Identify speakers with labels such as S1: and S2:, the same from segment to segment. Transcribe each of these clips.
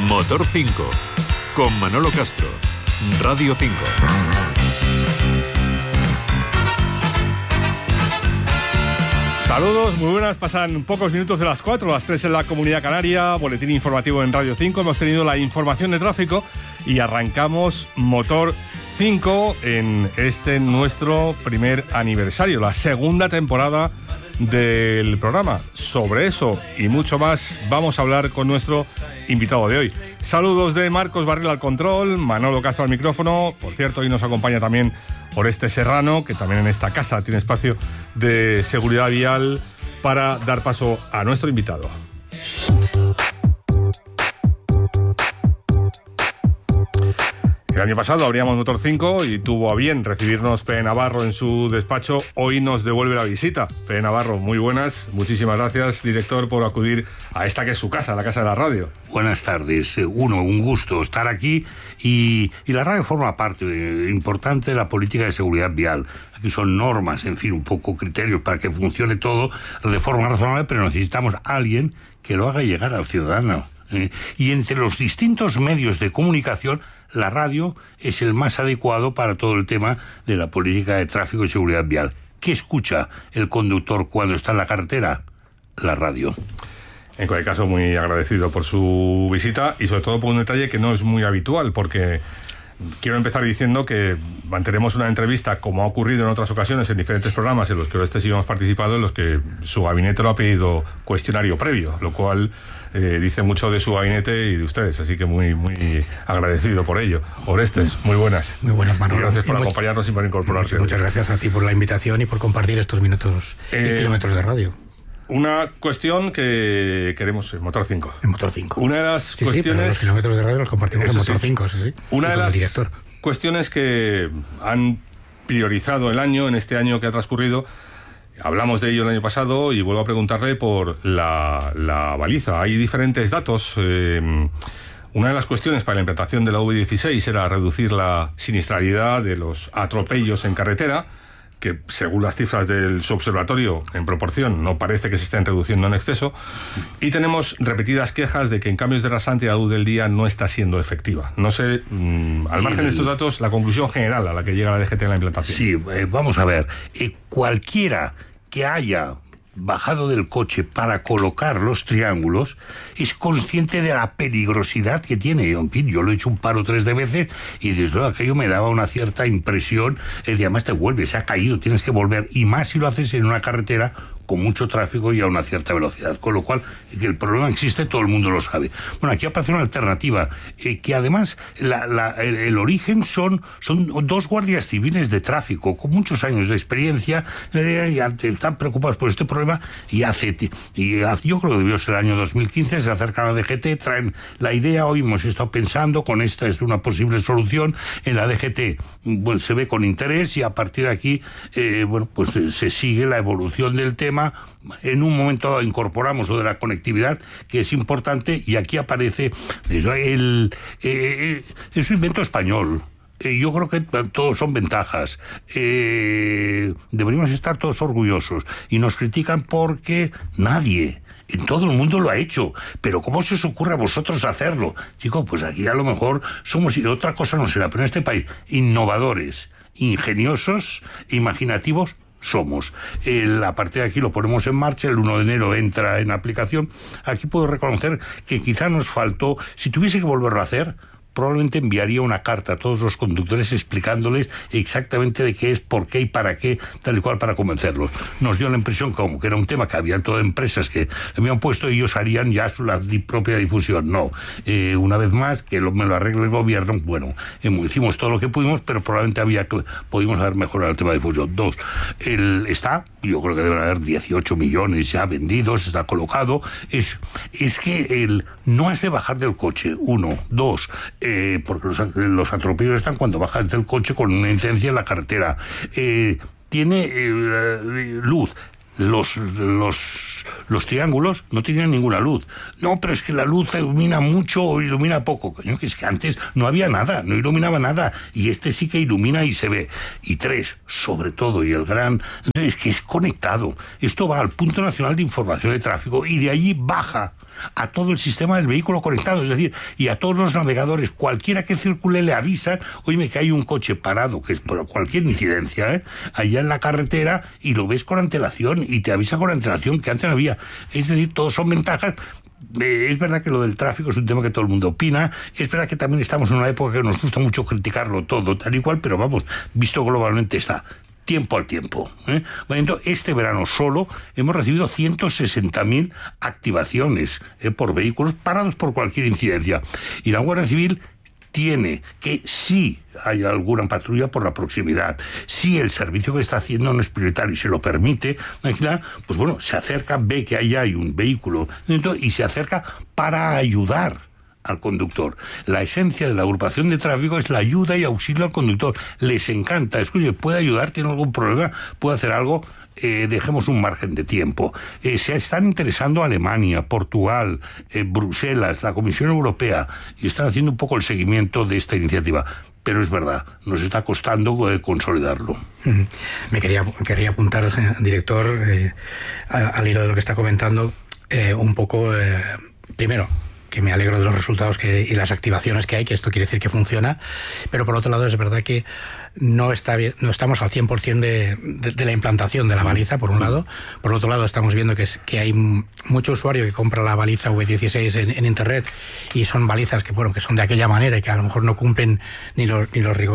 S1: Motor 5, con Manolo Castro, Radio 5.
S2: Saludos, muy buenas, pasan pocos minutos de las 4, las 3 en la Comunidad Canaria, boletín informativo en Radio 5, hemos tenido la información de tráfico y arrancamos Motor 5 en este nuestro primer aniversario, la segunda temporada del programa. Sobre eso y mucho más vamos a hablar con nuestro invitado de hoy. Saludos de Marcos Barril al control, Manolo Castro al micrófono. Por cierto, hoy nos acompaña también Oreste Serrano, que también en esta casa tiene espacio de seguridad vial para dar paso a nuestro invitado. El año pasado abríamos Motor 5 y tuvo a bien recibirnos P. Navarro en su despacho. Hoy nos devuelve la visita. P. Navarro, muy buenas. Muchísimas gracias, director, por acudir a esta que es su casa, la casa de la radio.
S3: Buenas tardes. Un gusto estar aquí y la radio forma parte importante de la política de seguridad vial. Aquí son normas, en fin, un poco criterios para que funcione todo de forma razonable, pero necesitamos a alguien que lo haga llegar al ciudadano. Y entre los distintos medios de comunicación, la radio es el más adecuado para todo el tema de la política de tráfico y seguridad vial. ¿Qué escucha el conductor cuando está en la carretera? La radio.
S2: En cualquier caso, muy agradecido por su visita y sobre todo por un detalle que no es muy habitual, porque quiero empezar diciendo que mantenemos una entrevista, como ha ocurrido en otras ocasiones en diferentes programas en los que sí hemos participado, en los que su gabinete lo ha pedido cuestionario previo, lo cual dice mucho de su gabinete y de ustedes, así que muy agradecido por ello. Orestes, muy buenas.
S4: Muy buenas, Manolo.
S2: Y gracias por acompañarnos y por incorporarse.
S4: Muchas gracias a ti por la invitación y por compartir estos minutos y kilómetros de radio.
S2: Una cuestión que queremos en Motor 5.
S4: En Motor 5.
S2: Una de las cuestiones...
S4: Sí, pero los kilómetros de radio los compartimos en Motor 5, sí.
S2: Una de las cuestiones que han priorizado el año, en este año que ha transcurrido, hablamos de ello el año pasado y vuelvo a preguntarle por la baliza. Hay diferentes datos. Una de las cuestiones para la implantación de la V16 era reducir la siniestralidad de los atropellos en carretera, que según las cifras del subobservatorio, en proporción, no parece que se estén reduciendo en exceso, y tenemos repetidas quejas de que en cambios de rasante a la luz del día no está siendo efectiva. No sé, al margen de estos datos, la conclusión general a la que llega la DGT en la implantación.
S3: Sí, vamos a ver, cualquiera que haya bajado del coche para colocar los triángulos es consciente de la peligrosidad que tiene. En fin, yo lo he hecho un par o tres de veces y desde luego aquello me daba una cierta impresión de además te vuelves, se ha caído, tienes que volver, y más si lo haces en una carretera con mucho tráfico y a una cierta velocidad, con lo cual que el problema existe, todo el mundo lo sabe. Bueno, aquí aparece una alternativa, que además el origen son dos guardias civiles de tráfico con muchos años de experiencia, están preocupados por este problema y yo creo que debió ser el año 2015, se acercan a la DGT, traen la idea, hoy hemos estado pensando con esta es una posible solución, en la DGT bueno, se ve con interés y a partir de aquí pues se sigue la evolución del tema. En un momento dado incorporamos lo de la conectividad, que es importante, y aquí aparece es un invento español. Yo creo que todos son ventajas. Deberíamos estar todos orgullosos. Y nos critican porque nadie en todo el mundo lo ha hecho. Pero ¿cómo se os ocurre a vosotros hacerlo? Chicos, pues aquí a lo mejor somos, y otra cosa no será, pero en este país, innovadores, ingeniosos, imaginativos, somos. A partir de aquí lo ponemos en marcha, el 1 de enero entra en aplicación. Aquí puedo reconocer que quizá nos faltó, si tuviese que volverlo a hacer, probablemente enviaría una carta a todos los conductores explicándoles exactamente de qué es, por qué y para qué, tal y cual, para convencerlos. Nos dio la impresión como que era un tema que había todas empresas que le habían puesto y ellos harían ya su propia difusión. No, una vez más, que me lo arregle el gobierno. Bueno, hicimos todo lo que pudimos, pero probablemente pudimos haber mejorado el tema de difusión. Dos, yo creo que deben haber 18 millones ya vendidos, está colocado. Es que no has de bajar del coche, uno. Dos, porque los atropellos están cuando bajas del coche con una incidencia en la carretera. Tiene luz. los triángulos no tenían ninguna luz. No, pero es que la luz ilumina mucho o ilumina poco. Coño, que es que antes no había nada, no iluminaba nada, y este sí que ilumina y se ve. Y 3, sobre todo, y el gran, es que es conectado. Esto va al Punto Nacional de Información de Tráfico y de allí baja a todo el sistema del vehículo conectado, es decir, y a todos los navegadores, cualquiera que circule le avisan, oye, que hay un coche parado, que es por cualquier incidencia, allá en la carretera, y lo ves con antelación, y te avisa con antelación, que antes no había. Es decir, todos son ventajas. Es verdad que lo del tráfico es un tema que todo el mundo opina, es verdad que también estamos en una época que nos gusta mucho criticarlo todo, tal y cual, pero vamos, visto globalmente está. Tiempo al tiempo. Bueno, este verano solo hemos recibido 160.000 activaciones por vehículos parados por cualquier incidencia. Y la Guardia Civil tiene que, si hay alguna patrulla por la proximidad, si el servicio que está haciendo no es prioritario y se lo permite, pues bueno, se acerca, ve que ahí hay un vehículo y se acerca para ayudar al conductor. La esencia de la agrupación de tráfico es la ayuda y auxilio al conductor. Les encanta. Escuche, puede ayudar, tiene algún problema, puede hacer algo, dejemos un margen de tiempo. Se están interesando Alemania, Portugal, Bruselas, la Comisión Europea, y están haciendo un poco el seguimiento de esta iniciativa. Pero es verdad, nos está costando consolidarlo.
S4: Me quería apuntar, director, al hilo de lo que está comentando, un poco, primero, que me alegro de los resultados y las activaciones que hay, que esto quiere decir que funciona, pero por otro lado es verdad que no estamos al 100% de la implantación de la baliza, por un lado. Por otro lado, estamos viendo que hay mucho usuario que compra la baliza V16 en Internet, y son balizas que son de aquella manera y que a lo mejor no cumplen ni los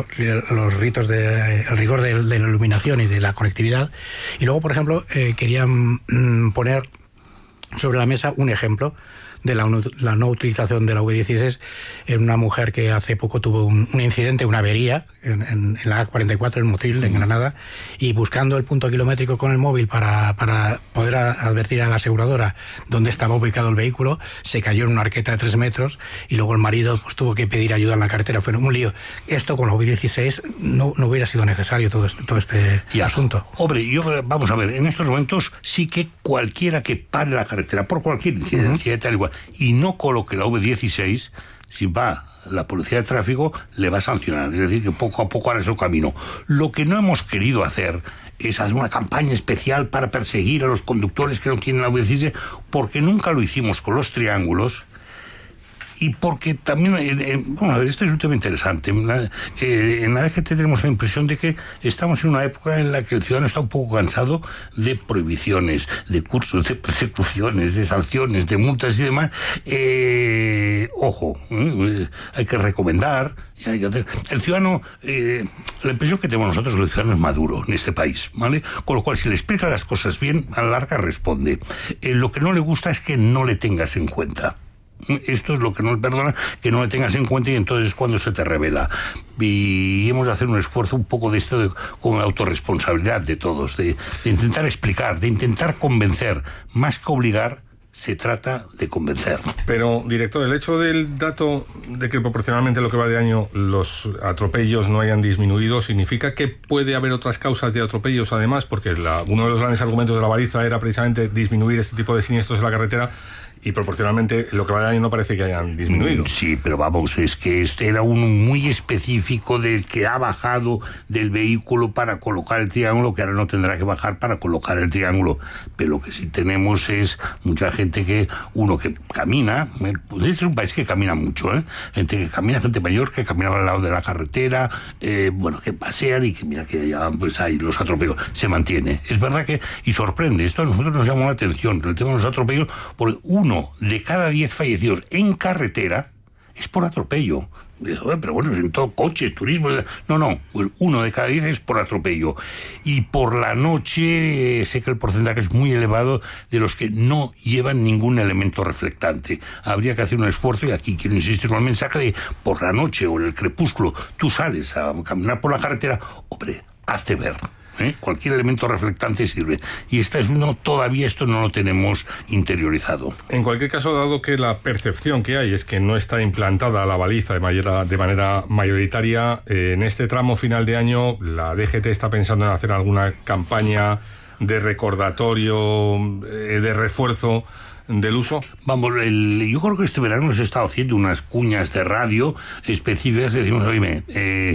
S4: ritos el rigor de la iluminación y de la conectividad. Y luego, por ejemplo, quería poner sobre la mesa un ejemplo de la no utilización de la V16 en una mujer que hace poco tuvo un incidente, una avería en la A44 en Motril, en Granada, y buscando el punto kilométrico con el móvil para poder advertir a la aseguradora dónde estaba ubicado el vehículo, se cayó en una arqueta de 3 metros y luego el marido tuvo que pedir ayuda en la carretera. Fue un lío. Esto con la V16 no hubiera sido necesario todo este asunto.
S3: Hombre, vamos a ver, en estos momentos sí que cualquiera que pare la carretera por cualquier incidencia, tal igual, y no coloque la V16, si va la policía de tráfico, le va a sancionar. Es decir, que poco a poco hará su camino. Lo que no hemos querido hacer es hacer una campaña especial para perseguir a los conductores que no tienen la V16, porque nunca lo hicimos con los triángulos. Y porque también, bueno, a ver, este es un tema interesante. En la DGT tenemos la impresión de que estamos en una época en la que el ciudadano está un poco cansado de prohibiciones, de cursos, de persecuciones, de sanciones, de multas y demás. Ojo, hay que recomendar. Hay que hacer. El ciudadano, la impresión que tenemos nosotros es que el ciudadano es maduro en este país, ¿vale? Con lo cual, si le explica las cosas bien, a la larga responde. Lo que no le gusta es que no le tengas en cuenta. Esto es lo que no le perdona, que no le tengas en cuenta, y entonces es cuando se te revela. Y hemos de hacer un esfuerzo un poco de esto con la autorresponsabilidad de todos, de intentar explicar, de intentar convencer, más que obligar. Se trata de convencer.
S2: Pero, director, el hecho del dato de que proporcionalmente lo que va de año los atropellos no hayan disminuido, ¿significa que puede haber otras causas de atropellos además? Porque uno de los grandes argumentos de la baliza era precisamente disminuir este tipo de siniestros en la carretera, y proporcionalmente lo que va de año no parece que hayan disminuido.
S3: Sí, pero vamos, es que este era uno muy específico del que ha bajado del vehículo para colocar el triángulo, que ahora no tendrá que bajar para colocar el triángulo. Pero lo que sí tenemos es mucha gente que camina, pues este es un país que camina mucho, gente que camina, gente mayor que caminaba al lado de la carretera, que pasean y que mira que ya pues hay los atropellos, se mantiene. Es verdad que, y sorprende, esto a nosotros nos llamó la atención, el tema de los atropellos, porque 1 de cada 10 fallecidos en carretera es por atropello. Pero bueno, es en todo, coches, turismo. No, 1 de cada 10 es por atropello. Y por la noche sé que el porcentaje es muy elevado de los que no llevan ningún elemento reflectante. Habría que hacer un esfuerzo, y aquí quiero insistir con el mensaje de por la noche o en el crepúsculo tú sales a caminar por la carretera, hombre, hazte ver. Cualquier elemento reflectante sirve. Y todavía esto no lo tenemos interiorizado.
S2: En cualquier caso, dado que la percepción que hay es que no está implantada la baliza de manera mayoritaria, en este tramo final de año, la DGT está pensando en hacer alguna campaña de recordatorio, de refuerzo del uso?
S3: Vamos, yo creo que este verano hemos estado haciendo unas cuñas de radio específicas. Decimos, oye,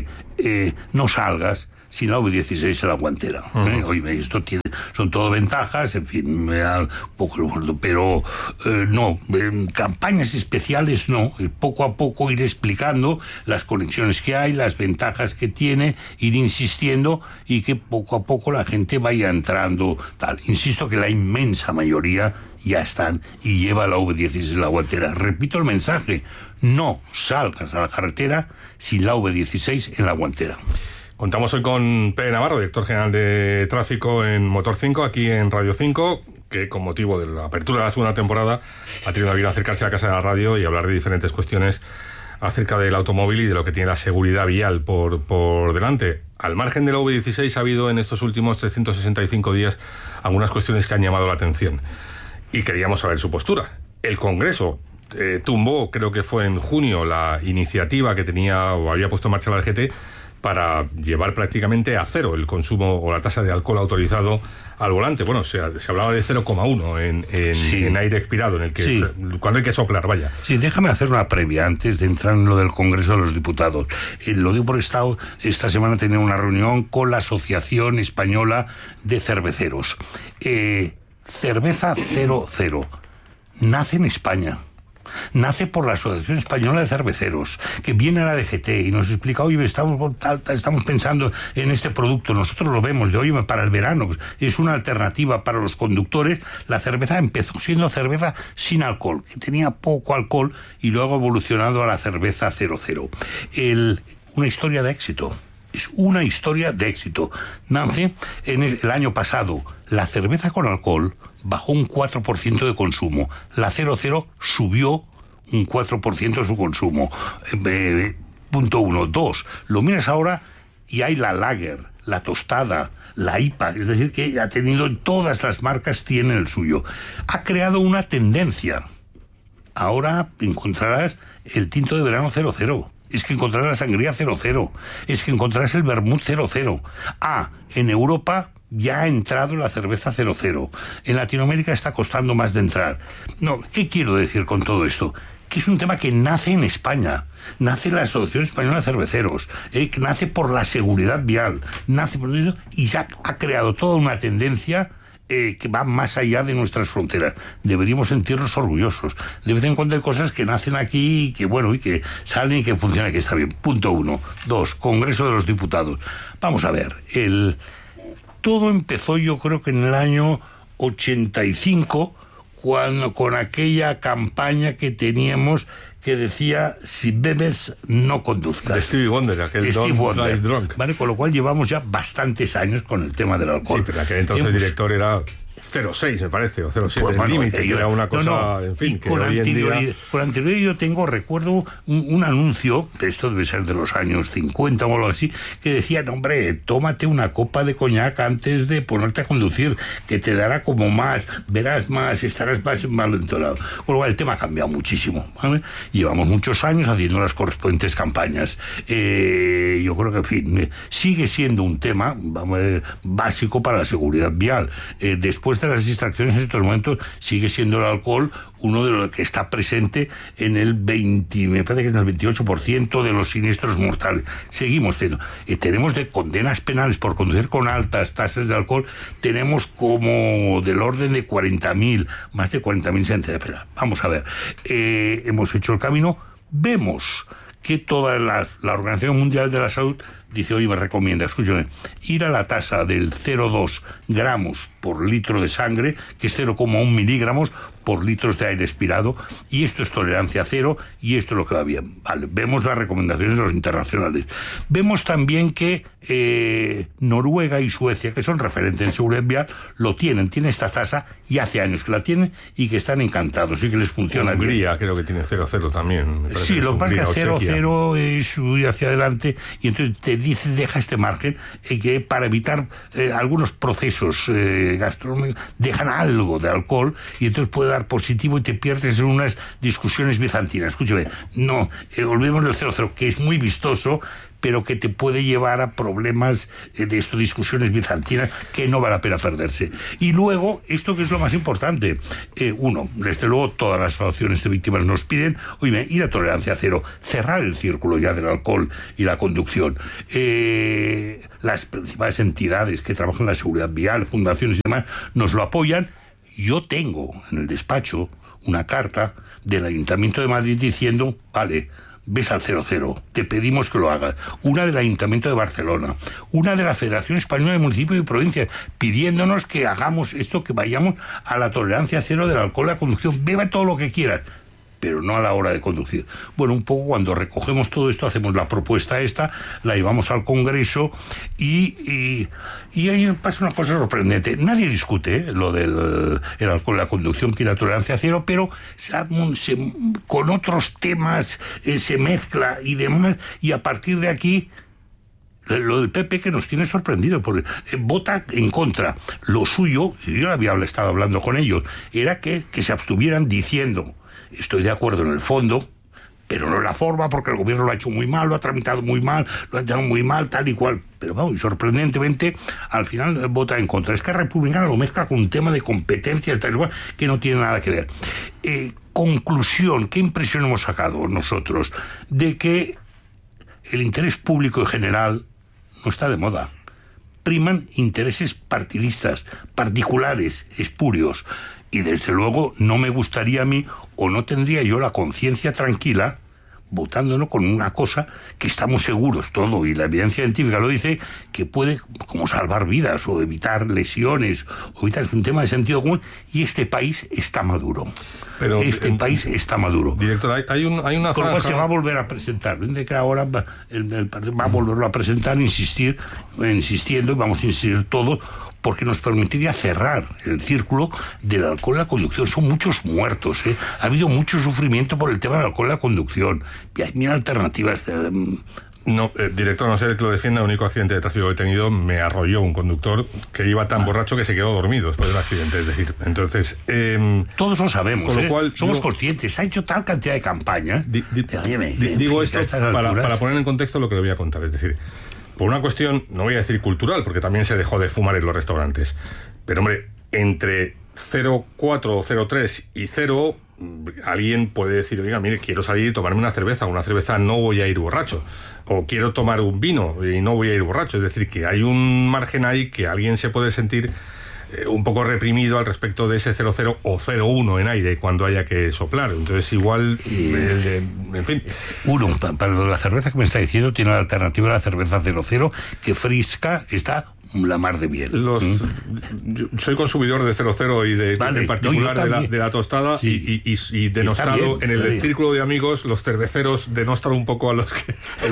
S3: no salgas sin la V16 en la guantera. Oye, esto son todo ventajas, en fin, me da un poco el gordo, pero no, campañas especiales no, poco a poco ir explicando las conexiones que hay, las ventajas que tiene, ir insistiendo y que poco a poco la gente vaya entrando tal. Insisto que la inmensa mayoría ya están y lleva la V16 en la guantera. Repito el mensaje, no salgas a la carretera sin la V16 en la guantera.
S2: Contamos hoy con Pere Navarro, director general de tráfico en Motor 5, aquí en Radio 5, que con motivo de la apertura de la segunda temporada ha tenido la vida de acercarse a la casa de la radio y hablar de diferentes cuestiones acerca del automóvil y de lo que tiene la seguridad vial por delante. Al margen de la V16 ha habido en estos últimos 365 días algunas cuestiones que han llamado la atención y queríamos saber su postura. El Congreso tumbó, creo que fue en junio, la iniciativa que tenía o había puesto en marcha la DGT para llevar prácticamente a cero el consumo o la tasa de alcohol autorizado al volante. Bueno, se hablaba de 0,1 en aire expirado, en el que cuando hay que soplar, vaya.
S3: Sí, déjame hacer una previa antes de entrar en lo del Congreso de los Diputados. Lo digo porque esta semana tenía una reunión con la Asociación Española de Cerveceros. Cerveza 00 nace en España. Nace por la Asociación Española de Cerveceros, que viene a la DGT y nos explica, oye, estamos pensando en este producto, nosotros lo vemos de, oye, para el verano, es una alternativa para los conductores. La cerveza empezó siendo cerveza sin alcohol, que tenía poco alcohol, y luego ha evolucionado a la cerveza 00. Una historia de éxito. Es una historia de éxito. Nace en el año pasado. La cerveza con alcohol bajó un 4% de consumo. La 00 subió un 4% su consumo. Punto 1. 2. Lo miras ahora y hay la lager, la tostada, la IPA. Es decir, que ha tenido, todas las marcas tienen el suyo. Ha creado una tendencia. Ahora encontrarás el tinto de verano 00. Es que encontrarás la sangría 00. Es que encontrarás el vermut 00. En Europa ya ha entrado la cerveza 00. En Latinoamérica está costando más de entrar. No, ¿qué quiero decir con todo esto? Que es un tema que nace en España. Nace la Asociación Española de Cerveceros. Que nace por la seguridad vial. Nace por eso y ya ha creado toda una tendencia que va más allá de nuestras fronteras. Deberíamos sentirnos orgullosos. De vez en cuando hay cosas que nacen aquí y que, bueno, y que salen y que funcionan, que está bien. Punto 1. 2. Congreso de los Diputados. Vamos a ver. Todo empezó, yo creo que en el año 85, con aquella campaña que teníamos que decía, si bebes, no conduzcas.
S2: De Stevie Wonder, aquel Don't Drive Drunk.
S3: ¿Vale? Con lo cual llevamos ya bastantes años con el tema del alcohol.
S2: Sí, pero aquel entonces el director era 0,6, me parece, o 0,7, pues, el límite, que era una cosa, en fin, que hoy en día...
S3: Con anterioridad recuerdo un anuncio, esto debe ser de los años 50 o algo así, que decía, no, hombre, tómate una copa de coñac antes de ponerte a conducir, que te dará como más, verás más, estarás más envalentonado. Con lo cual el tema ha cambiado muchísimo, ¿vale? Llevamos muchos años haciendo las correspondientes campañas. Yo creo que, en fin, sigue siendo un tema básico para la seguridad vial. Después de las distracciones, en estos momentos sigue siendo el alcohol uno de los que está presente en el 28% de los siniestros mortales. Seguimos teniendo. Tenemos de condenas penales por conducir con altas tasas de alcohol, tenemos como del orden de 40.000, más de 40.000 sentencias penales. Vamos a ver, hemos hecho el camino, vemos que toda la Organización Mundial de la Salud dice, oye, me recomienda, escúchame, ir a la tasa del 0,2 gramos por litro de sangre, que es 0,1 miligramos por litros de aire expirado, y esto es tolerancia cero, y esto es lo que va bien. Vale, vemos las recomendaciones de los internacionales. Vemos también que Noruega y Suecia, que son referentes en seguridad vial, tienen esta tasa, y hace años que la tienen, y que están encantados, y que les funciona bien.
S2: Hungría creo que tiene 0,0 también.
S3: Sí, lo que pasa es que 0,0 es subir hacia adelante, y entonces te dice, deja este margen, que para evitar algunos procesos gastronómicos, dejan algo de alcohol, y entonces puede dar positivo y te pierdes en unas discusiones bizantinas. Escúchame, no, olvidemos del 0,0, que es muy vistoso, pero que te puede llevar a problemas de esto, discusiones bizantinas, que no vale la pena perderse. Y luego, esto que es lo más importante, uno, desde luego todas las asociaciones de víctimas nos piden, oye, ir a tolerancia cero, cerrar el círculo ya del alcohol y la conducción. Las principales entidades que trabajan en la seguridad vial, fundaciones y demás, nos lo apoyan. Yo tengo en el despacho una carta del Ayuntamiento de Madrid diciendo, vale, ves al 00, te pedimos que lo hagas. Una del Ayuntamiento de Barcelona, una de la Federación Española de Municipios y Provincias, pidiéndonos que hagamos esto, que vayamos a la tolerancia cero del alcohol y la conducción. Beba todo lo que quieras, pero no a la hora de conducir. Bueno, un poco cuando recogemos todo esto, hacemos la propuesta esta, la llevamos al Congreso y ahí pasa una cosa sorprendente. Nadie discute lo del el alcohol y la conducción, que la tolerancia cero, pero con otros temas se mezcla y demás, y a partir de aquí lo del PP, que nos tiene sorprendido, porque vota en contra. Lo suyo, yo había estado hablando con ellos, era que se abstuvieran diciendo: estoy de acuerdo en el fondo, pero no en la forma, porque el gobierno lo ha hecho muy mal, lo ha tramitado muy mal, lo ha hecho muy mal, tal y cual. Pero vamos, sorprendentemente, al final vota en contra. Es que Republicana lo mezcla con un tema de competencias, tal y cual, que no tiene nada que ver. Conclusión, ¿qué impresión hemos sacado nosotros? De que el interés público en general no está de moda. Priman intereses partidistas, particulares, espurios. Y desde luego no me gustaría a mí, o no tendría yo la conciencia tranquila, votándonos con una cosa que estamos seguros todo, y la evidencia científica lo dice, que puede como salvar vidas o evitar lesiones, o evitar, es un tema de sentido común, y este país está maduro. Pero país está maduro.
S2: Director, hay una
S3: con
S2: franja...
S3: lo cual se va a volver a presentar, de que ahora el partido va a volverlo a presentar, insistiendo, y vamos a insistir todos, porque nos permitiría cerrar el círculo del alcohol y la conducción. Son muchos muertos, ¿eh? Ha habido mucho sufrimiento por el tema del alcohol y la conducción. Y hay mil alternativas.
S2: No, director, no sé el que lo defienda. El único accidente de tráfico que he tenido, me arrolló un conductor que iba tan borracho que se quedó dormido después del accidente. Es decir, entonces...
S3: todos lo sabemos,
S2: con lo cual,
S3: somos conscientes. Ha hecho tal cantidad de campañas.
S2: Digo esto para poner en contexto lo que le voy a contar. Es decir, por una cuestión, no voy a decir cultural, porque también se dejó de fumar en los restaurantes. Pero, hombre, entre 0,4 o 0,3 y 0, alguien puede decir, oiga, mire, quiero salir y tomarme una cerveza no voy a ir borracho. O quiero tomar un vino y no voy a ir borracho. Es decir, que hay un margen ahí que alguien se puede sentir un poco reprimido al respecto de ese 0,0 o 0,1 en aire cuando haya que soplar. Entonces igual, en fin. Uno,
S3: para la cerveza que me está diciendo, tiene la alternativa a la cerveza 0,0, que fresca está la mar de bien.
S2: Yo soy consumidor de 0,0 y en particular de la tostada, sí. y denostado en el círculo de amigos, los cerveceros denostan un poco a los que...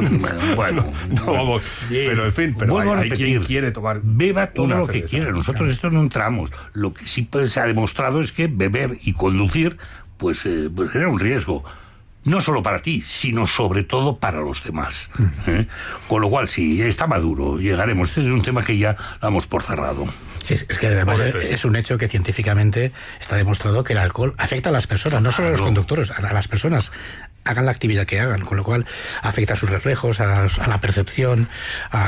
S2: vamos, pero en fin, pero hay quien quiere tomar...
S3: Beba todo lo que quiera, nosotros esto no entramos. Lo que sí se ha demostrado es que beber y conducir pues era un riesgo. No solo para ti, sino sobre todo para los demás. Con lo cual, sí, está maduro, llegaremos. Este es un tema que ya damos por cerrado.
S4: Sí, es que además es un hecho que científicamente está demostrado que el alcohol afecta a las personas, no solo a los conductores, a las personas. Hagan la actividad que hagan, con lo cual afecta a sus reflejos, a la percepción, a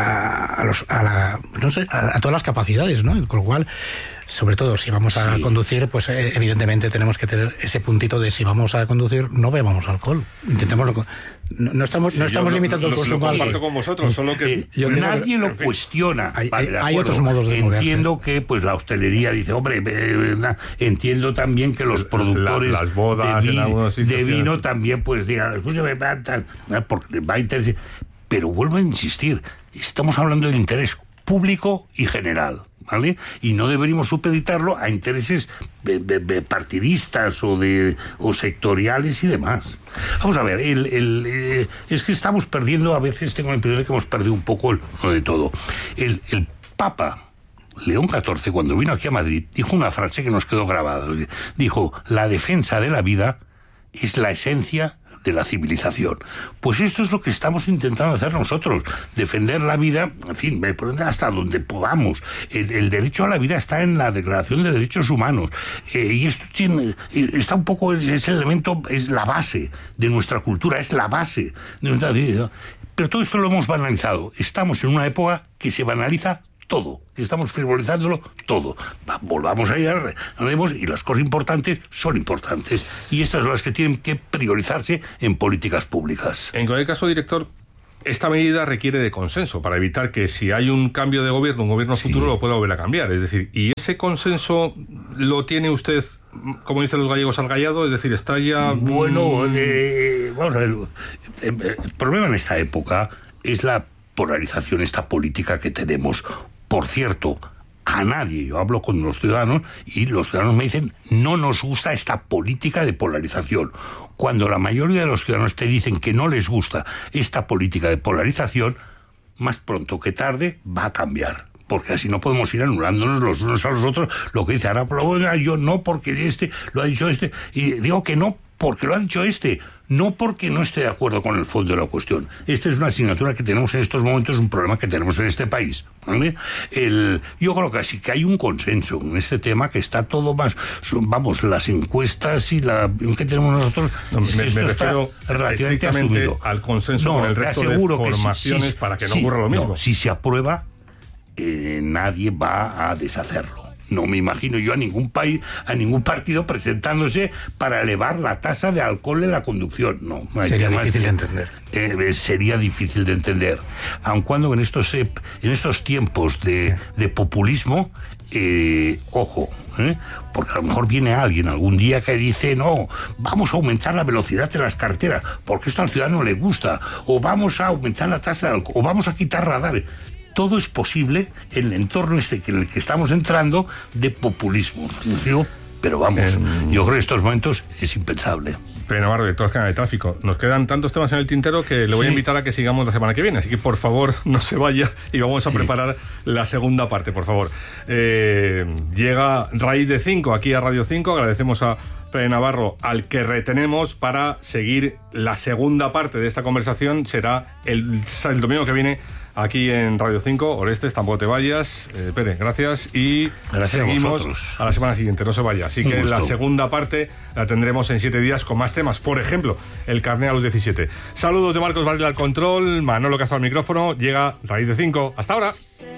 S4: todas las capacidades, ¿no? Con lo cual, sobre todo si vamos a conducir, pues evidentemente tenemos que tener ese puntito de si vamos a conducir, no bebamos alcohol. Intentémoslo. No estamos limitando el consumo.
S2: Lo comparto con vosotros, solo que
S3: nadie lo cuestiona.
S4: Hay otros modos de moverse.
S3: Entiendo que pues la hostelería dice, hombre, entiendo también que los productores
S2: las bodas
S3: de vino también pues digan, escúchame, porque va a interesar. Pero vuelvo a insistir, estamos hablando del interés público y general, ¿vale? Y no deberíamos supeditarlo a intereses partidistas o sectoriales y demás. Vamos a ver, es que estamos perdiendo, a veces tengo la impresión de que hemos perdido un poco lo de todo. El Papa León XIV, cuando vino aquí a Madrid, dijo una frase que nos quedó grabada. Dijo, la defensa de la vida es la esencia de la civilización. Pues esto es lo que estamos intentando hacer nosotros, defender la vida, en fin, hasta donde podamos. El derecho a la vida está en la Declaración de Derechos Humanos, y esto está un poco, ese elemento es la base de nuestra cultura, es la base de nuestra vida. Pero todo esto lo hemos banalizado. Estamos en una época que se banaliza todo, que estamos frivolizándolo todo. Volvamos allá, y las cosas importantes son importantes. Y estas son las que tienen que priorizarse en políticas públicas.
S2: En cualquier caso, director, esta medida requiere de consenso para evitar que si hay un cambio de gobierno, un gobierno futuro lo pueda volver a cambiar. Es decir, ¿y ese consenso lo tiene usted, como dicen los gallegos, al gallado? Es decir, está ya...
S3: Bueno, vamos a ver, el problema en esta época es la polarización, esta política que tenemos. Por cierto, a nadie, yo hablo con los ciudadanos y los ciudadanos me dicen, no nos gusta esta política de polarización. Cuando la mayoría de los ciudadanos te dicen que no les gusta esta política de polarización, más pronto que tarde va a cambiar. Porque así no podemos ir anulándonos los unos a los otros. Lo que dice ahora, yo no porque este lo ha dicho este, y digo que no porque lo ha dicho este, no porque no esté de acuerdo con el fondo de la cuestión. Esta es una asignatura que tenemos en estos momentos, un problema que tenemos en este país, ¿vale? Yo creo que sí que hay un consenso en este tema, que está todo más, vamos, las encuestas y la que tenemos nosotros,
S2: me refiero
S3: relativamente asumido.
S2: Al consenso con el resto de formaciones para que no ocurra lo mismo.
S3: Si se aprueba, nadie va a deshacerlo. No me imagino yo a ningún país, a ningún partido presentándose para elevar la tasa de alcohol en la conducción. No,
S4: sería difícil de entender.
S3: Sería difícil de entender. Aun cuando en estos tiempos de populismo, ojo, porque a lo mejor viene alguien algún día que dice, no, vamos a aumentar la velocidad de las carreteras, porque esto al ciudadano le gusta, o vamos a aumentar la tasa de alcohol, o vamos a quitar radares. Todo es posible en el entorno en el que estamos entrando de populismo. Pero vamos, yo creo que en estos momentos es impensable.
S2: Pere Navarro, director general de Tráfico, nos quedan tantos temas en el tintero que le voy a invitar a que sigamos la semana que viene. Así que, por favor, no se vaya y vamos a preparar la segunda parte, por favor. Llega Raíz de 5 aquí a Radio 5. Agradecemos a Pere Navarro, al que retenemos para seguir la segunda parte de esta conversación. Será el domingo que viene aquí en Radio 5. Orestes, tampoco te vayas. Pere, gracias. Y
S3: gracias,
S2: seguimos a la semana siguiente, no se vaya. Así que la segunda parte la tendremos en 7 días con más temas. Por ejemplo, el carné a los 17. Saludos de Marcos Varela al control, Manolo Castro al micrófono. Llega Raíz de 5. Hasta ahora.